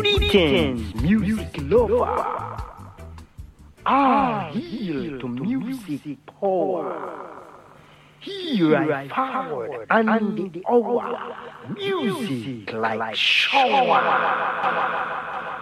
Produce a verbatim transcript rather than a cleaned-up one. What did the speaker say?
Greetings, music lover. I yield to music power. Here I forward and the hour, music like shower.